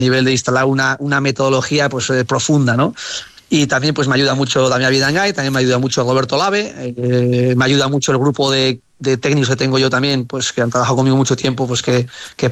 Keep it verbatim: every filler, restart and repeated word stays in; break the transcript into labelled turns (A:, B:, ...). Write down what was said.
A: nivel de instalar una, una metodología pues eh, profunda, ¿no? Y también pues me ayuda mucho Damián Vidangay, también me ayuda mucho Roberto Lave, eh, me ayuda mucho el grupo de, de técnicos que tengo yo también, pues que han trabajado conmigo mucho tiempo, pues que, que